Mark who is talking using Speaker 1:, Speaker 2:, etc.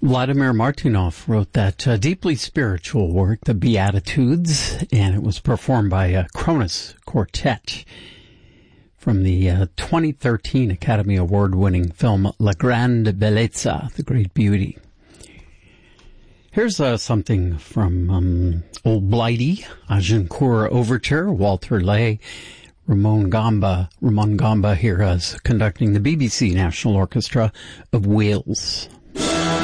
Speaker 1: Vladimir Martynov wrote that deeply spiritual work, The Beatitudes, and it was performed by a Kronos Quartet from the 2013 Academy Award-winning film La Grande Bellezza, The Great Beauty. Here's something from Old Blighty, Agincourt Overture, Walter Lay, Ramon Gamba here as conducting the BBC National Orchestra of Wales.